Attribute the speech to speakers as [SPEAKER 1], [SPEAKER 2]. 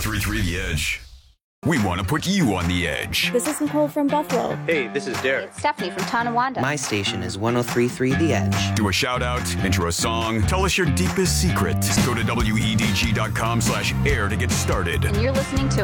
[SPEAKER 1] 103.3 The Edge. We want to put you on the edge.
[SPEAKER 2] This is Nicole from Buffalo.
[SPEAKER 3] Hey, this is Derek.
[SPEAKER 4] It's Stephanie from Tonawanda.
[SPEAKER 5] My station is 103.3 The Edge.
[SPEAKER 1] Do a shout out, intro a song, tell us your deepest secret. Go to WEDG.com/air to get started.
[SPEAKER 4] And you're listening to